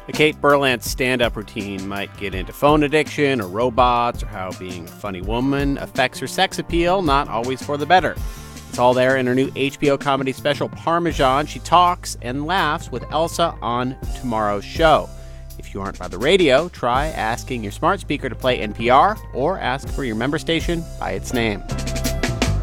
The Kate Berlant stand-up routine might get into phone addiction or robots or how being a funny woman affects her sex appeal, not always for the better. It's all there in her new HBO comedy special, Parmesan. She talks and laughs with Elsa on tomorrow's show. If you aren't by the radio, try asking your smart speaker to play NPR or ask for your member station by its name.